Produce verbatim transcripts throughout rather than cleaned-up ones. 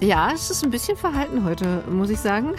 Ja, es ist ein bisschen verhalten heute, muss ich sagen.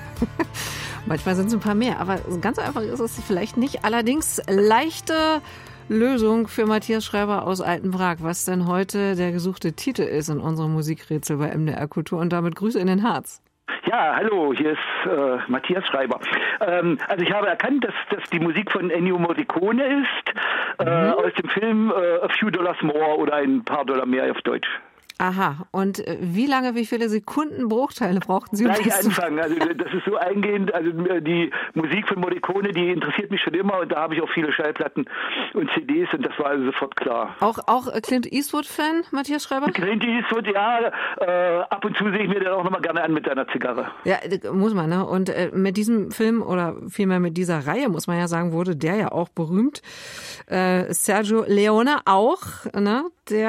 Manchmal sind es ein paar mehr, aber ganz einfach ist es vielleicht nicht. Allerdings leichte Lösung für Matthias Schreiber aus Altenwrag, was denn heute der gesuchte Titel ist in unserem Musikrätsel bei M D R Kultur. Und damit Grüße in den Harz. Ja, hallo, hier ist äh, Matthias Schreiber. Ähm, also ich habe erkannt, dass das die Musik von Ennio Morricone ist, äh, mhm. aus dem Film äh, A Few Dollars More oder ein paar Dollar mehr auf Deutsch. Aha, und wie lange, wie viele Sekunden Bruchteile brauchten Sie? Um Gleich anfangen, also das ist so eingehend, also die Musik von Morricone, die interessiert mich schon immer und da habe ich auch viele Schallplatten und C Ds und das war also sofort klar. Auch, auch Clint Eastwood-Fan, Matthias Schreiber? Clint Eastwood, ja, äh, ab und zu sehe ich mir den auch nochmal gerne an mit einer Zigarre. Ja, muss man, ne? Und äh, mit diesem Film oder vielmehr mit dieser Reihe, muss man ja sagen, wurde der ja auch berühmt. Äh, Sergio Leone auch, ne?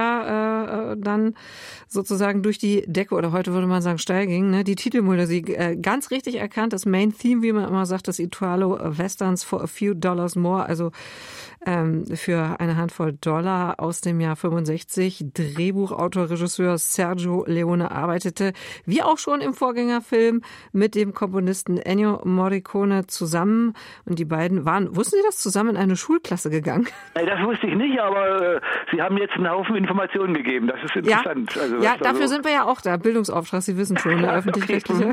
Der äh, dann sozusagen durch die Decke oder heute würde man sagen steil ging, ne? Die Titelmelodie äh, ganz richtig erkannt, das Main Theme, wie man immer sagt, das Italo Westerns for a few dollars more, also ähm, für eine Handvoll Dollar aus dem Jahr fünfundsechzig. Drehbuchautor, Regisseur Sergio Leone arbeitete, wie auch schon im Vorgängerfilm, mit dem Komponisten Ennio Morricone zusammen und die beiden waren, wussten Sie das, zusammen in eine Schulklasse gegangen? Nein, das wusste ich nicht, aber äh, Sie haben jetzt einen Haufen Informationen gegeben, das ist interessant. Ja, also, ja dafür also sind wir ja auch da, Bildungsauftrag, Sie wissen schon, der öffentlich-rechtliche.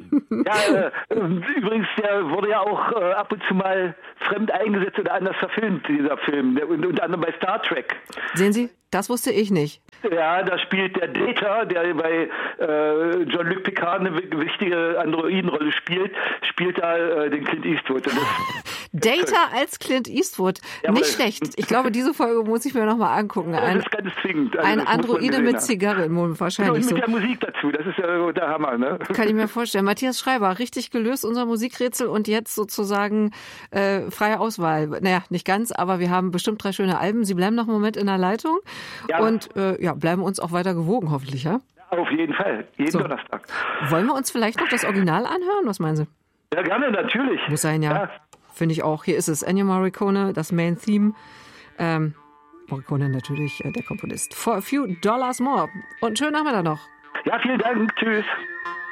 Ja, äh, übrigens, der wurde ja auch äh, ab und zu mal fremd eingesetzt oder anders verfilmt, dieser Film, der, unter anderem bei Star Trek. Sehen Sie, das wusste ich nicht. Ja, da spielt der Data, der bei äh, Jean-Luc Picard eine wichtige Androidenrolle spielt, spielt da äh, den Clint Eastwood. Data als Clint Eastwood, ja, nicht schlecht. Ich glaube, diese Folge muss ich mir nochmal angucken. Ein, das ist ganz zwingend. Also ein Androide mit Zigarre im Mund, wahrscheinlich. Und mit so. der Musik dazu, das ist ja der Hammer, ne? Kann ich mir vorstellen. Matthias Schreiber, richtig gelöst, unser Musikrätsel und jetzt sozusagen äh, freie Auswahl. Naja, nicht ganz, aber wir haben bestimmt drei schöne Alben. Sie bleiben noch einen Moment in der Leitung ja. und äh, ja, bleiben uns auch weiter gewogen, hoffentlich, ja? Auf jeden Fall, jeden so. Donnerstag. Wollen wir uns vielleicht noch das Original anhören? Was meinen Sie? Ja, gerne, natürlich. Muss sein, ja. ja. Finde ich auch. Hier ist es, Ennio Morricone, das Main Theme. Ähm, Morricone natürlich, äh, der Komponist. For a few dollars more. Und schönen Nachmittag noch. Ja, vielen Dank. Tschüss.